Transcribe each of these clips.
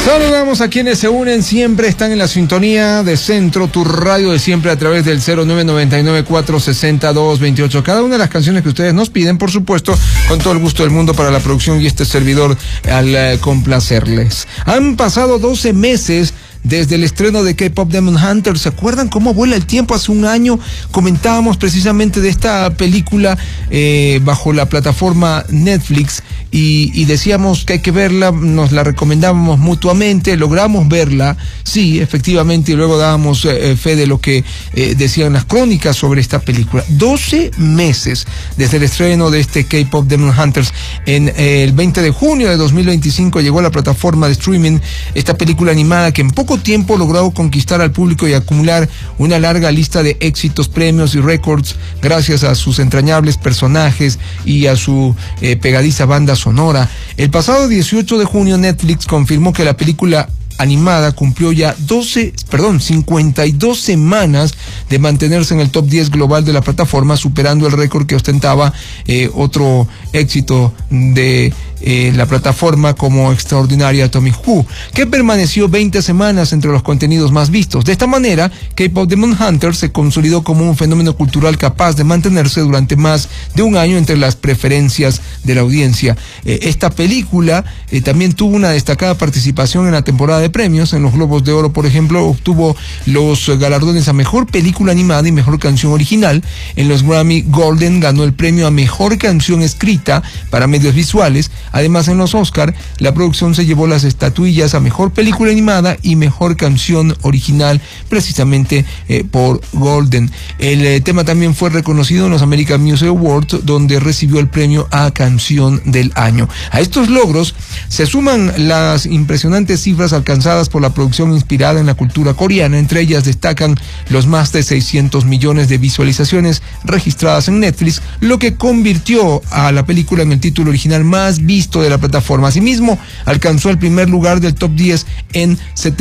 Saludamos a quienes se unen, siempre están en la sintonía de Centro, tu radio de siempre, a través del 0999-460-228. Cada una de las canciones que ustedes nos piden, por supuesto, con todo el gusto del mundo para la producción y este servidor al complacerles. Han pasado 12 meses desde el estreno de K-Pop Demon Hunter. ¿Se acuerdan cómo vuela el tiempo? Hace un año comentábamos precisamente de esta película bajo la plataforma Netflix y decíamos que hay que verla, nos la recomendábamos mutuamente, logramos verla, sí, efectivamente, y luego dábamos fe de lo que decían las crónicas sobre esta película. 12 meses desde el estreno de este K-Pop Demon Hunters. En el 20 de junio de 2025 llegó a la plataforma de streaming esta película animada que en poco tiempo logró conquistar al público y acumular una larga lista de éxitos, premios y récords gracias a sus entrañables personajes y a su pegadiza banda sonora. El pasado 18 de junio Netflix confirmó que la película animada cumplió ya 52 semanas de mantenerse en el top 10 global de la plataforma, superando el récord que ostentaba otro éxito de la plataforma como Extraordinaria Atomic Who, que permaneció 20 semanas entre los contenidos más vistos. De esta manera, K-Pop Demon Hunter se consolidó como un fenómeno cultural capaz de mantenerse durante más de un año entre las preferencias de la audiencia. Esta película también tuvo una destacada participación en la temporada de premios. En los Globos de Oro, por ejemplo, obtuvo los galardones a Mejor Película Animada y Mejor Canción Original. En los Grammy Golden ganó el premio a Mejor Canción Escrita para Medios Visuales. Además, en los Oscar, la producción se llevó las estatuillas a Mejor Película Animada y Mejor Canción Original, precisamente por Golden. El tema también fue reconocido en los American Music Awards, donde recibió el premio a Canción del Año. A estos logros se suman las impresionantes cifras alcanzadas por la producción inspirada en la cultura coreana. Entre ellas destacan los más de 600 millones de visualizaciones registradas en Netflix, lo que convirtió a la película en el título original más visto de la plataforma. Asimismo, alcanzó el primer lugar del top 10 en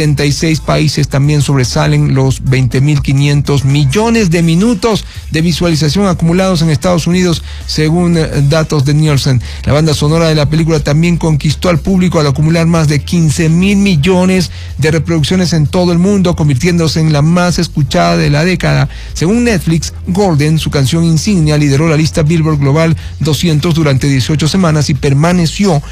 76 países. También sobresalen los 20.500 millones de minutos de visualización acumulados en Estados Unidos, según datos de Nielsen. La banda sonora de la película también conquistó al público al acumular más de 15.000 millones de reproducciones en todo el mundo, convirtiéndose en la más escuchada de la década. Según Netflix, Golden, su canción insignia, lideró la lista Billboard Global 200 durante 18 semanas y permaneció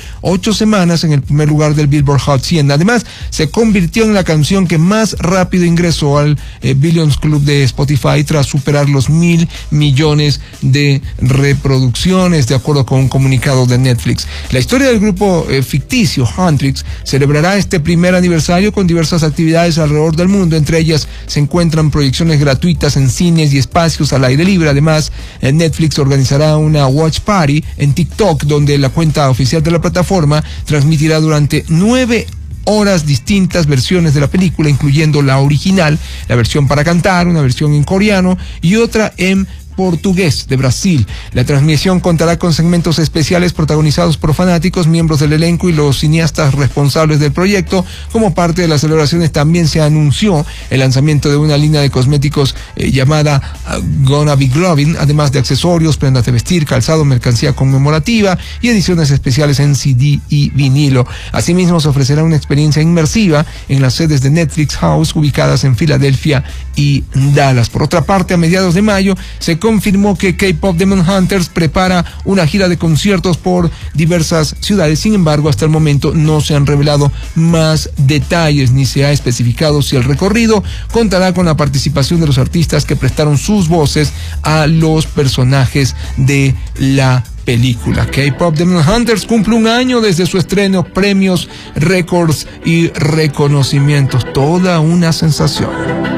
8 semanas en el primer lugar del Billboard Hot 100. Además, se convirtió en la canción que más rápido ingresó al Billions Club de Spotify tras superar los 1.000 millones de reproducciones, de acuerdo con un comunicado de Netflix. La historia del grupo ficticio Huntrix celebrará este primer aniversario con diversas actividades alrededor del mundo. Entre ellas se encuentran proyecciones gratuitas en cines y espacios al aire libre. Además, Netflix organizará una watch party en TikTok, donde la cuenta oficial de la plataforma transmitirá durante 9 horas distintas versiones de la película, incluyendo la original, la versión para cantar, una versión en coreano y otra en portugués de Brasil. La transmisión contará con segmentos especiales protagonizados por fanáticos, miembros del elenco y los cineastas responsables del proyecto. Como parte de las celebraciones también se anunció el lanzamiento de una línea de cosméticos llamada Gonna Be Glowing, además de accesorios, prendas de vestir, calzado, mercancía conmemorativa y ediciones especiales en CD y vinilo. Asimismo, se ofrecerá una experiencia inmersiva en las sedes de Netflix House ubicadas en Filadelfia y Dallas. Por otra parte, a mediados de mayo se confirmó que K-Pop Demon Hunters prepara una gira de conciertos por diversas ciudades. Sin embargo, hasta el momento no se han revelado más detalles ni se ha especificado si el recorrido contará con la participación de los artistas que prestaron sus voces a los personajes de la película. K-Pop Demon Hunters cumple un año desde su estreno, premios, récords y reconocimientos. Toda una sensación.